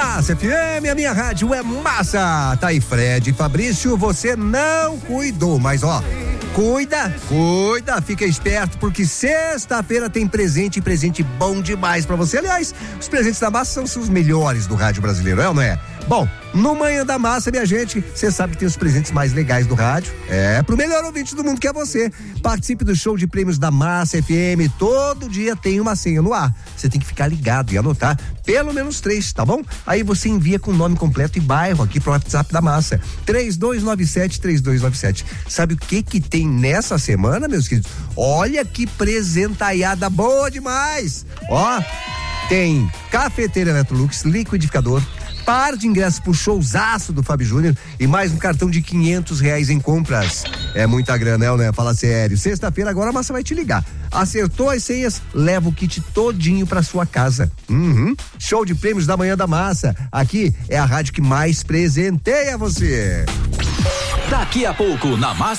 Massa FM, a minha rádio é massa. Tá aí, Fred e Fabrício, você não cuidou, mas ó, cuida, fica esperto, porque sexta-feira tem presente bom demais pra você. Aliás, os presentes da massa são os melhores do rádio brasileiro, é ou não é? Bom, no Manhã da Massa, minha gente, você sabe que tem os presentes mais legais do rádio. É, pro melhor ouvinte do mundo que é você. Participe do show de prêmios da Massa FM. Todo dia tem uma senha no ar. Você tem que ficar ligado e anotar pelo menos 3, tá bom? Aí você envia com nome completo e bairro aqui pro WhatsApp da Massa. 3297. Sabe o que tem nessa semana, meus queridos? Olha que presentaiada boa demais! Ó, tem cafeteira Electrolux, liquidificador, par de ingressos pro showzaço do Fábio Júnior e mais um cartão de R$500 em compras. É muita grana, né? Fala sério. Sexta-feira agora a Massa vai te ligar. Acertou as senhas, leva o kit todinho pra sua casa. Show de prêmios da Manhã da Massa. Aqui é a rádio que mais presenteia você. Daqui a pouco na Massa